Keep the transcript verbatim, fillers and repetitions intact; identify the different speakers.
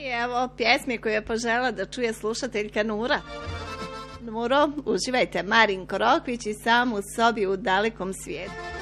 Speaker 1: evo pjesmi koju je požela da čuje slušateljka Nura. Nuro, uživajte, Marinko Rokvić i Sam u sobi u dalekom svijetu.